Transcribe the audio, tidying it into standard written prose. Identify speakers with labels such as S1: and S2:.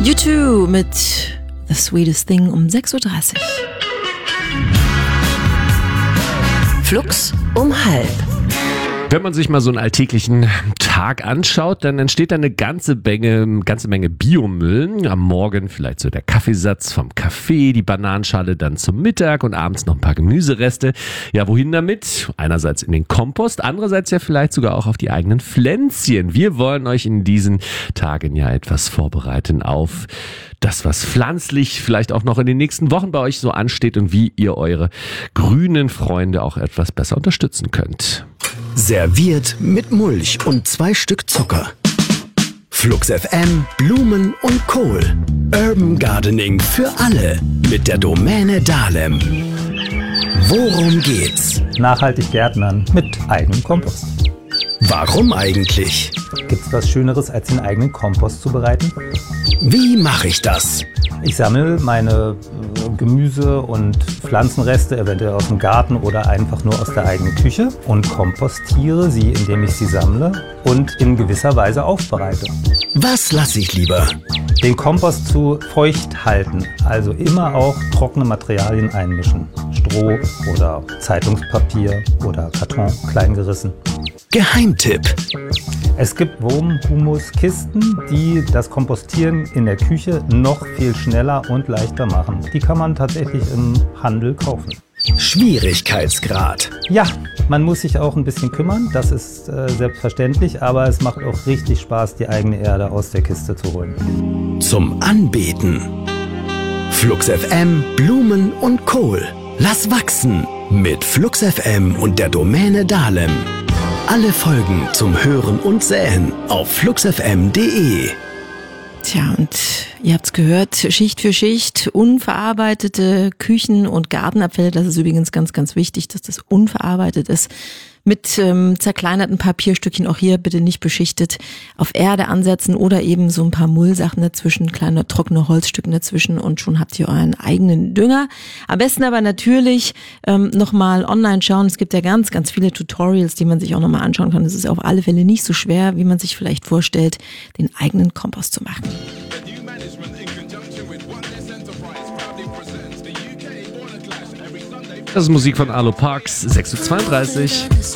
S1: U2 mit The Sweetest Thing um 6.30 Uhr. Flux um halb.
S2: Wenn man sich mal so einen alltäglichen Tag anschaut, dann entsteht da eine ganze Menge Biomüll. Am Morgen vielleicht so der Kaffeesatz vom Kaffee, die Bananenschale dann zum Mittag und abends noch ein paar Gemüsereste. Ja, wohin damit? Einerseits in den Kompost, andererseits ja vielleicht sogar auch auf die eigenen Pflänzchen. Wir wollen euch in diesen Tagen ja etwas vorbereiten auf das, was pflanzlich vielleicht auch noch in den nächsten Wochen bei euch so ansteht und wie ihr eure grünen Freunde auch etwas besser unterstützen könnt.
S3: Serviert mit Mulch und 2 Stück Zucker. Flux FM, Blumen und Kohl. Urban Gardening für alle mit der Domäne Dahlem. Worum geht's?
S4: Nachhaltig Gärtnern mit eigenem Kompost.
S3: Warum eigentlich?
S4: Gibt's was Schöneres, als den eigenen Kompost zu bereiten?
S3: Wie mache ich das?
S4: Ich sammle meine Gemüse- und Pflanzenreste eventuell aus dem Garten oder einfach nur aus der eigenen Küche und kompostiere sie, indem ich sie sammle und in gewisser Weise aufbereite.
S3: Was lasse ich lieber?
S4: Den Kompost zu feucht halten, also immer auch trockene Materialien einmischen. Stroh oder Zeitungspapier oder Karton klein gerissen.
S3: Geheimtipp.
S4: Es gibt Wurmhumuskisten, die das Kompostieren in der Küche noch viel schneller und leichter machen. Die kann man tatsächlich im Handel kaufen.
S3: Schwierigkeitsgrad.
S4: Ja, man muss sich auch ein bisschen kümmern, das ist selbstverständlich, aber es macht auch richtig Spaß, die eigene Erde aus der Kiste zu holen.
S3: Zum Anbeten. Flux FM, Blumen und Kohl. Lass wachsen mit Flux FM und der Domäne Dahlem. Alle Folgen zum Hören und Säen auf fluxfm.de.
S1: Tja, und ihr habt's gehört, Schicht für Schicht, unverarbeitete Küchen- und Gartenabfälle, das ist übrigens ganz, ganz wichtig, dass das unverarbeitet ist. Mit zerkleinerten Papierstückchen, auch hier bitte nicht beschichtet, auf Erde ansetzen oder eben so ein paar Mullsachen dazwischen, kleine trockene Holzstücken dazwischen und schon habt ihr euren eigenen Dünger. Am besten aber natürlich nochmal online schauen. Es gibt ja ganz, ganz viele Tutorials, die man sich auch nochmal anschauen kann. Es ist auf alle Fälle nicht so schwer, wie man sich vielleicht vorstellt, den eigenen Kompost zu machen.
S2: Das ist Musik von Arlo Parks, 6.32 Uhr.